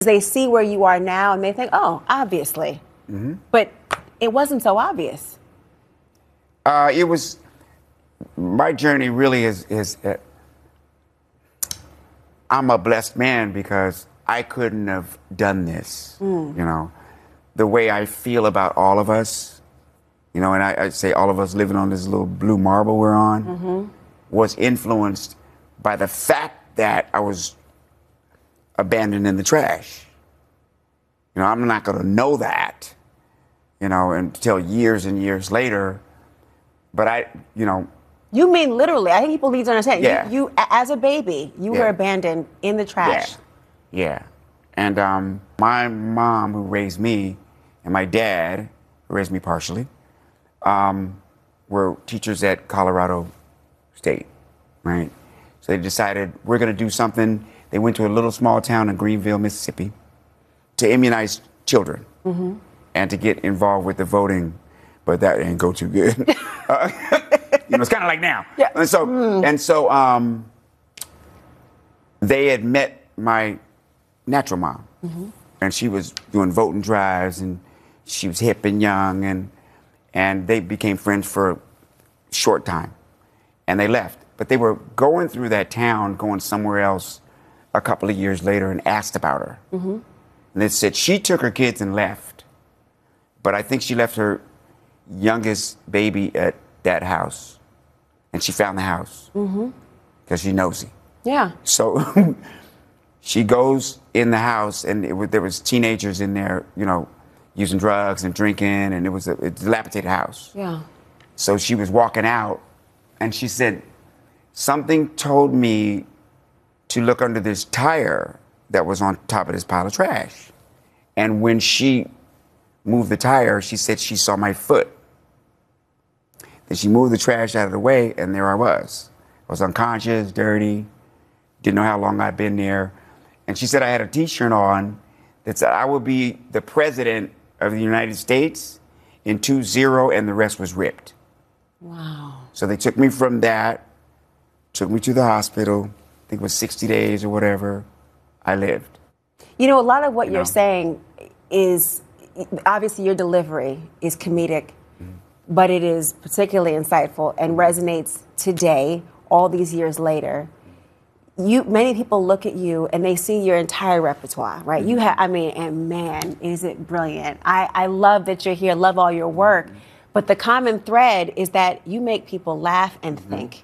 They see where you are now and they think, oh, obviously. Mm-hmm. But it wasn't so obvious. It was, my journey really is I'm a blessed man because I couldn't have done this, you know. The way I feel about all of us, you know, and I say all of us living on this little blue marble we're on, was influenced by the fact that I was abandoned in the trash. You know, I'm not going to know that, you know, until years and years later. But you know. You mean literally. I think people need to understand. Yeah. You as a baby, you were abandoned in the trash. Yeah. And my mom, who raised me, and my dad, who raised me partially, were teachers at Colorado State, right? So they decided we're going to do something. They went to a little small town in Greenville, Mississippi, to immunize children and to get involved with the voting, but that didn't go too good. You know, it's kind of like now. Yeah. And so they had met my natural mom, and she was doing voting drives, and she was hip and young, and they became friends for a short time, and they left. But they were going through that town, going somewhere else a couple of years later, and asked about her. And they said she took her kids and left, but I think she left her youngest baby at that house, and she found the house because she's nosy. Yeah. So she goes in the house, and there was teenagers in there, you know, using drugs and drinking, and it was a dilapidated house. Yeah. So she was walking out, and she said, something told me to look under this tire that was on top of this pile of trash. And when she moved the tire, she said she saw my foot. Then she moved the trash out of the way, and there I was. I was unconscious, dirty, didn't know how long I'd been there. And she said I had a T-shirt on that said I would be the president of the United States in 2-0, and the rest was ripped. Wow. So they took me from that, took me to the hospital. I think it was 60 days or whatever. I lived. You know, a lot of what you're saying is, obviously your delivery is comedic, but it is particularly insightful and resonates today, all these years later. Many people look at you and they see your entire repertoire, right? You have, I mean, and man, is it brilliant. I love that you're here, love all your work, but the common thread is that you make people laugh and think.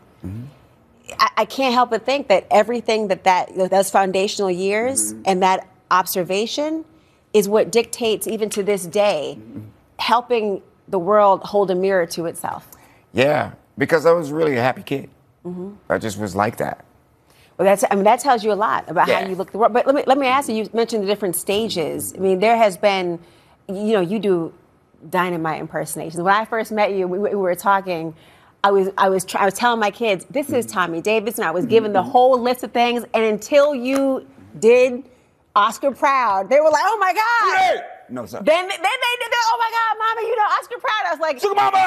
I can't help but think that everything those foundational years and that observation is what dictates, even to this day, helping the world hold a mirror to itself. Yeah, because I was really a happy kid. I just was like that. Well, that tells you a lot about how you look at the world. But let me ask you, you mentioned the different stages. I mean, there has been, you know, you do dynamite impersonations. When I first met you, we were talking, I was telling my kids, this is Tommy Davis, and I was given the whole list of things, and until you did Oscar Proud, they were like, oh my God. Hey! No, sir. Then they did that, oh my God, Mama, you know Oscar Proud. I was like,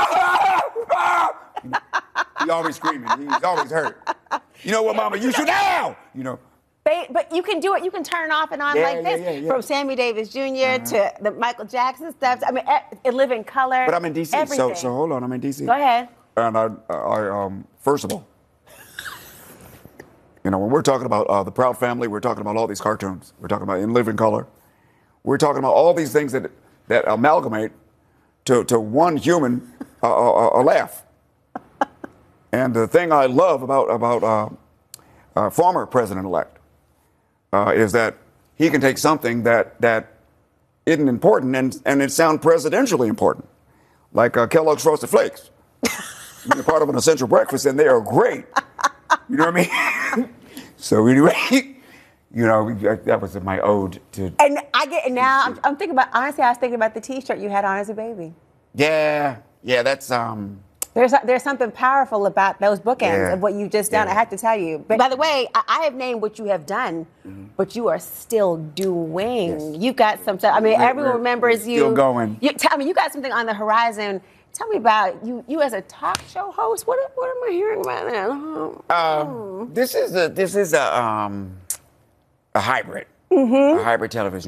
Sugar Mama! He always screaming, he's always hurt. You know what, Mama, you should now! You know. But you can do it. You can turn off and on like this. From Sammy Davis Jr. to the Michael Jackson stuff. I mean, it Live in Color. But I'm in D.C., so hold on, I'm in D.C. Go ahead. And I first of all, you know, when we're talking about the Proud Family, we're talking about all these cartoons. We're talking about In Living Color. We're talking about all these things that amalgamate to one human a laugh. And the thing I love about former president-elect is that he can take something that isn't important and it sounds presidentially important, like Kellogg's Frosted Flakes. They're part of an essential breakfast, and they are great. You know what I mean? So anyway, you know, that was my ode to. And I get now. I'm thinking about. Honestly, I was thinking about the T-shirt you had on as a baby. Yeah, that's There's something powerful about those bookends of what you've just done. I have to tell you. But by the way, I have named what you have done, but you are still doing. Yes. You've got some stuff. I mean, everyone remembers you. Still going. You got something on the horizon. Tell me about you as a talk show host. What am I hearing about that? This is a hybrid. a hybrid television.